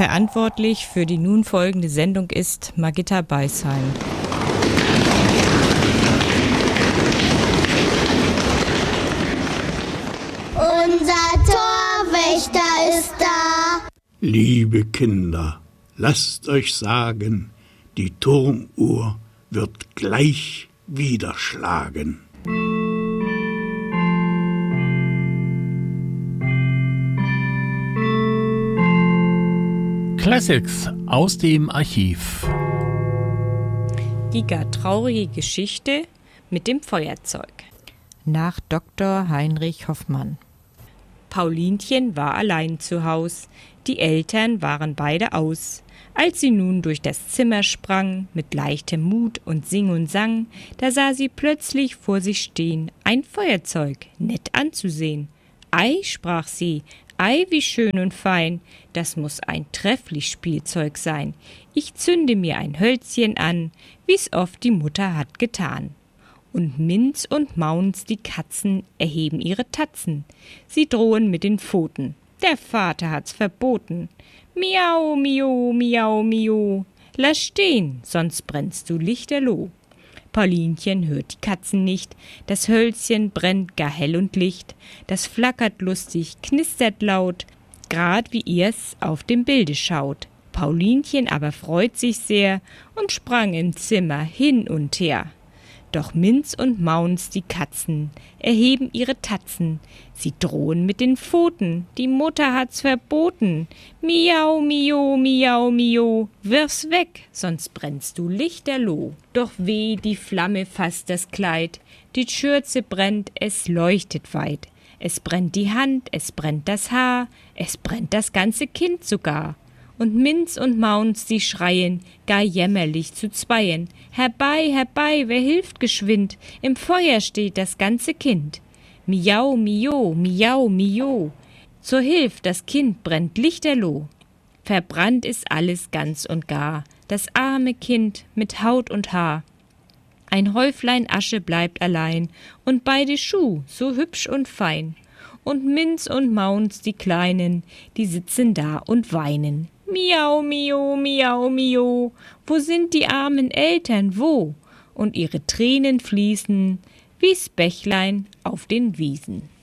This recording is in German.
Verantwortlich für die nun folgende Sendung ist Margitta Beisheim. Unser Torwächter ist da. Liebe Kinder, lasst euch sagen, die Turmuhr wird gleich wieder schlagen. Classics aus dem Archiv. Die gar traurige Geschichte mit dem Feuerzeug. Nach Dr. Heinrich Hoffmann. Paulinchen war allein zu Haus, die Eltern waren beide aus. Als sie nun durch das Zimmer sprang, mit leichtem Mut und sing und sang, da sah sie plötzlich vor sich stehen, ein Feuerzeug, nett anzusehen. »Ei«, sprach sie, »ei, wie schön und fein, das muß ein trefflich Spielzeug sein. Ich zünde mir ein Hölzchen an, wie's oft die Mutter hat getan.« Und Minz und Maunz, die Katzen, erheben ihre Tatzen. Sie drohen mit den Pfoten. Der Vater hat's verboten. Miau, miau, miau, miau. Lass stehen, sonst brennst du lichterloh. Paulinchen hört die Katzen nicht. Das Hölzchen brennt gar hell und licht. Das flackert lustig, knistert laut, grad wie ihr's auf dem Bilde schaut. Paulinchen aber freut sich sehr und sprang im Zimmer hin und her. Doch Minz und Maunz, die Katzen, erheben ihre Tatzen. Sie drohen mit den Pfoten, die Mutter hat's verboten. Miau, miau, miau, miau, wirf's weg, sonst brennst du lichterloh. Doch weh, die Flamme fasst das Kleid, die Schürze brennt, es leuchtet weit. Es brennt die Hand, es brennt das Haar, es brennt das ganze Kind sogar. Und Minz und Maunz, die schreien, gar jämmerlich zu zweien. Herbei, herbei, wer hilft geschwind? Im Feuer steht das ganze Kind. Miau, mio, miau, mio. Zur Hilf, das Kind brennt lichterloh. Verbrannt ist alles ganz und gar, das arme Kind mit Haut und Haar. Ein Häuflein Asche bleibt allein und beide Schuh so hübsch und fein. Und Minz und Maunz, die Kleinen, die sitzen da und weinen. Miau, mio, miau, mio, wo sind die armen Eltern, wo? Und ihre Tränen fließen wie's Bächlein auf den Wiesen.